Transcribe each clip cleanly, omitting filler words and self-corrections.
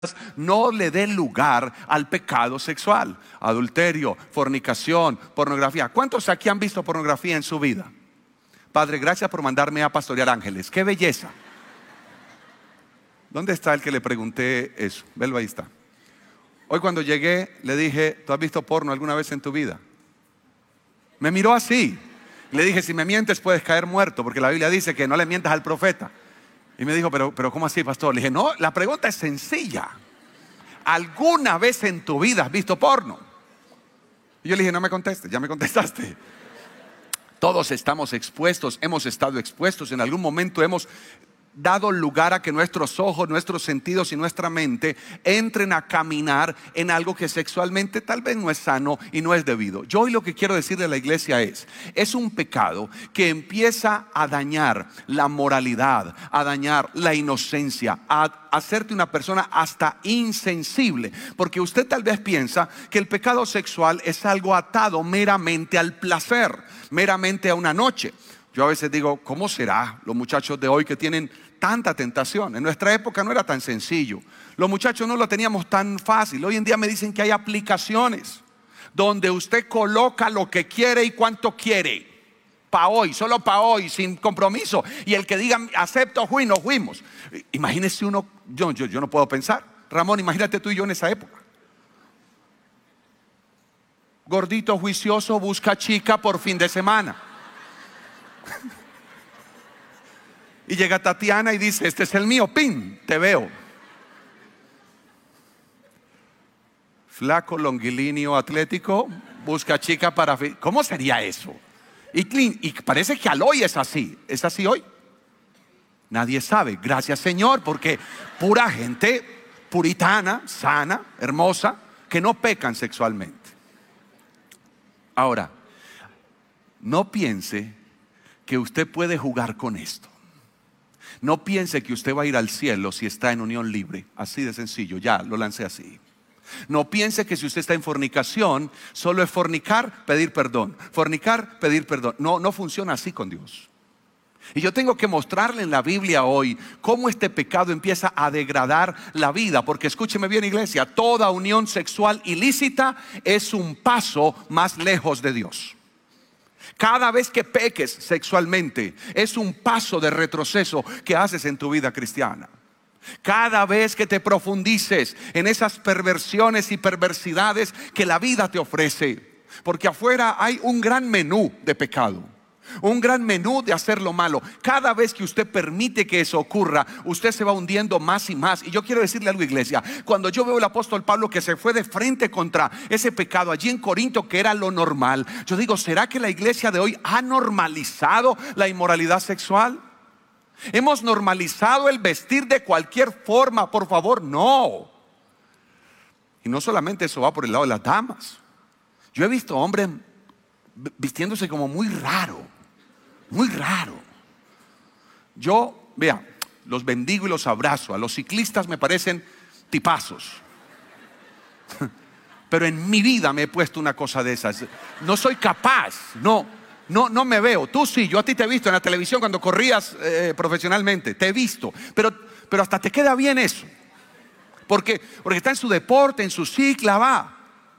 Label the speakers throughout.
Speaker 1: no le dé lugar al pecado sexual, adulterio, fornicación, pornografía. ¿Cuántos aquí han visto pornografía en su vida? Padre, gracias por mandarme a pastorear ángeles. ¡Qué belleza! ¿Dónde está el que le pregunté eso? Velo, ahí está. Hoy cuando llegué le dije, ¿tú has visto porno alguna vez en tu vida? Me miró así. Le dije, si me mientes puedes caer muerto, porque la Biblia dice que no le mientas al profeta. Y me dijo, pero ¿cómo así, pastor? Le dije, no, la pregunta es sencilla. ¿Alguna vez en tu vida has visto porno? Y yo le dije, no me contestes, ya me contestaste. Todos estamos expuestos, hemos estado expuestos, en algún momento hemos dado lugar a que nuestros ojos, nuestros sentidos y nuestra mente entren a caminar en algo que sexualmente tal vez no es sano y no es debido. Yo hoy lo que quiero decirle a la iglesia es un pecado que empieza a dañar la moralidad, a dañar la inocencia, a hacerte una persona hasta insensible, porque usted tal vez piensa que el pecado sexual es algo atado meramente al placer, meramente a una noche. Yo a veces digo, ¿cómo será los muchachos de hoy que tienen tanta tentación? En nuestra época no era tan sencillo. Los muchachos no lo teníamos tan fácil. Hoy en día me dicen que hay aplicaciones donde usted coloca lo que quiere y cuánto quiere. Para hoy, solo para hoy, sin compromiso. Y el que diga, acepto, nos fuimos. Imagínese uno, yo no puedo pensar. Ramón, imagínate tú y yo en esa época. Gordito juicioso busca chica por fin de semana. Y llega Tatiana y dice, este es el mío, pin, te veo. Flaco, longilíneo, atlético, busca chica para... ¿Cómo sería eso? Y parece que al hoy es así. ¿Es así hoy? Nadie sabe, gracias Señor, porque pura gente puritana, sana, hermosa, que no pecan sexualmente. Ahora, no piense que usted puede jugar con esto. No piense que usted va a ir al cielo si está en unión libre. Así de sencillo, ya lo lancé así. No piense que si usted está en fornicación, solo es fornicar, pedir perdón. Fornicar, pedir perdón. No funciona así con Dios. Y yo tengo que mostrarle en la Biblia hoy cómo este pecado empieza a degradar la vida. Porque escúcheme bien, iglesia, toda unión sexual ilícita es un paso más lejos de Dios. Cada vez que peques sexualmente es un paso de retroceso que haces en tu vida cristiana. Cada vez que te profundices en esas perversiones y perversidades que la vida te ofrece, porque afuera hay un gran menú de pecado, un gran menú de hacer lo malo. Cada vez que usted permite que eso ocurra, usted se va hundiendo más y más. Y yo quiero decirle algo, iglesia, cuando yo veo al apóstol Pablo que se fue de frente contra ese pecado allí en Corinto, que era lo normal, yo digo, ¿será que la iglesia de hoy ha normalizado la inmoralidad sexual? ¿Hemos normalizado el vestir de cualquier forma? Por favor, no. Y no solamente eso va por el lado de las damas. Yo he visto hombres vistiéndose como muy raro. Muy raro. Yo, vea, los bendigo y los abrazo. A los ciclistas me parecen tipazos. Pero en mi vida me he puesto una cosa de esas. No soy capaz. No me veo. Tú sí, yo a ti te he visto en la televisión cuando corrías profesionalmente. Te he visto. Pero hasta te queda bien eso. Porque está en su deporte, en su cicla, va.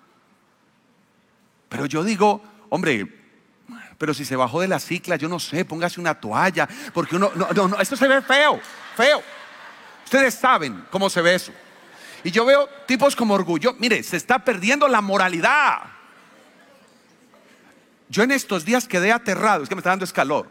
Speaker 1: Pero yo digo, hombre, pero si se bajó de la cicla, yo no sé, póngase una toalla, porque no, esto se ve feo. Ustedes saben cómo se ve eso. Y yo veo tipos como Orgullo. Mire, se está perdiendo la moralidad. Yo en estos días quedé aterrado, es que me está dando calor.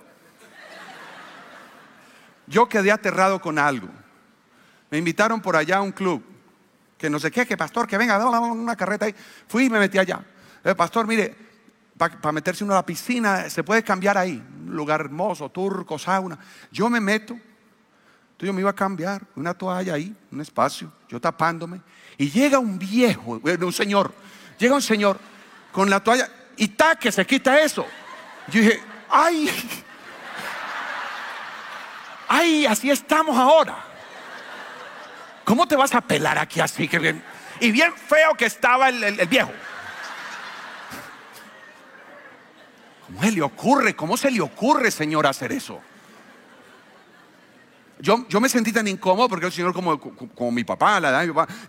Speaker 1: Yo quedé aterrado con algo. Me invitaron por allá a un club, que no sé qué, que pastor, que venga, una carreta ahí. Fui y me metí allá. Pastor, mire, para meterse uno a la piscina, se puede cambiar ahí, un lugar hermoso, turco, sauna. Yo me meto, entonces yo me iba a cambiar, una toalla ahí, un espacio, yo tapándome, y llega un viejo, un señor con la toalla, y que se quita eso. Yo dije, ay, así estamos ahora. ¿Cómo te vas a pelar aquí así? Y bien feo que estaba el viejo. ¿Cómo se le ocurre, señor, hacer eso? Yo me sentí tan incómodo porque el Señor como mi papá, la edad de mi papá,